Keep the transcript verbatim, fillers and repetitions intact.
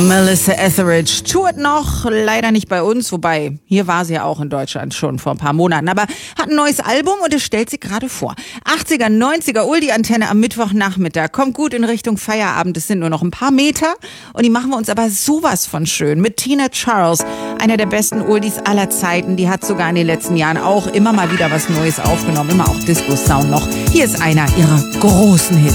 Melissa Etheridge tourt noch, leider nicht bei uns, wobei, hier war sie ja auch in Deutschland schon vor ein paar Monaten, aber hat ein neues Album und es stellt sie gerade vor. achtziger, neunziger, Uldi-Antenne am Mittwochnachmittag, kommt gut in Richtung Feierabend, es sind nur noch ein paar Meter und die machen wir uns aber sowas von schön mit Tina Charles, einer der besten Oldies aller Zeiten, die hat sogar in den letzten Jahren auch immer mal wieder was Neues aufgenommen, immer auch Disco-Sound noch. Hier ist einer ihrer großen Hits.